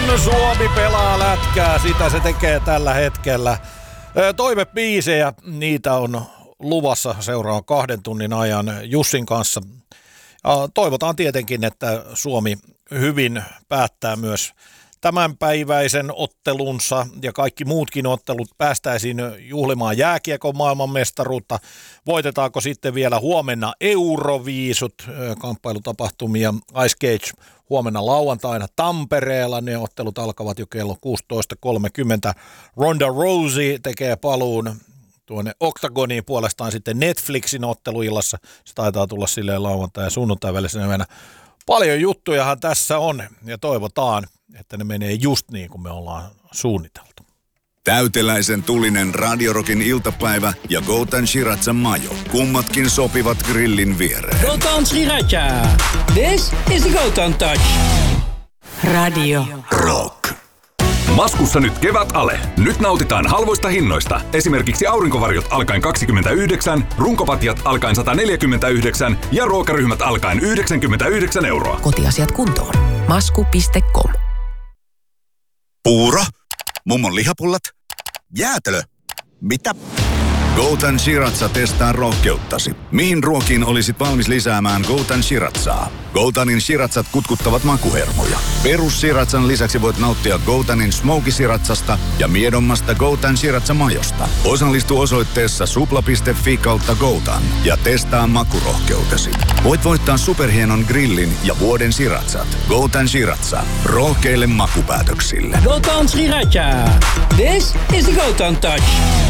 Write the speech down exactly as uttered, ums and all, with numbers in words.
Suomi pelaa lätkää, sitä se tekee tällä hetkellä. Toivebiisejä, niitä on luvassa seuraavan kahden tunnin ajan Jussin kanssa. Toivotaan tietenkin, että Suomi hyvin päättää myös tämänpäiväisen ottelunsa ja kaikki muutkin ottelut, päästäisiin juhlimaan jääkiekon maailmanmestaruutta. Voitetaanko sitten vielä huomenna Euroviisut, kamppailutapahtumia, Ice Cage huomenna lauantaina Tampereella. Ne ottelut alkavat jo kello kuusitoista kolmekymmentä. Ronda Rousey tekee paluun tuonne Octagoniin, puolestaan sitten Netflixin otteluillassa. Se taitaa tulla silleen lauantai- ja sunnuntai välisenä. Paljon juttujahan tässä on ja toivotaan, että ne menee just niin kuin me ollaan suunniteltu. Täyteläisen tulinen Radio Rockin iltapäivä ja Goutan Shiratsan majo. Kummatkin sopivat grillin viereen. Goutan Sriracha. This is the Goutan Touch. Radio Rock. Maskussa nyt kevät ale. Nyt nautitaan halvoista hinnoista. Esimerkiksi aurinkovarjot alkaen kaksikymmentäyhdeksän, runkopatjat alkaen sata neljäkymmentäyhdeksän ja ruokaryhmät alkaen yhdeksänkymmentäyhdeksän euroa. Kotiasiat kuntoon. Masku piste com. Puuro? Mummon lihapullat? Jäätelö? Mitä? Goutan Shiratsa testaa rohkeuttasi. Mihin ruokiin olisit valmis lisäämään Goutan Shiratsaa? Goutanin Shiratsat kutkuttavat makuhermoja. Perus Shiratsan lisäksi voit nauttia Goutanin Smoky Shiratsasta ja miedommasta Goutan Shiratsa majosta. Osallistu osoitteessa supla piste fi kautta Goutan ja testaa makurohkeutesi. Voit voittaa superhienon grillin ja vuoden Shiratsat. Goutan Shiratsa. Rohkeille makupäätöksille. Goutan Sriracha. This is the Goutan Touch.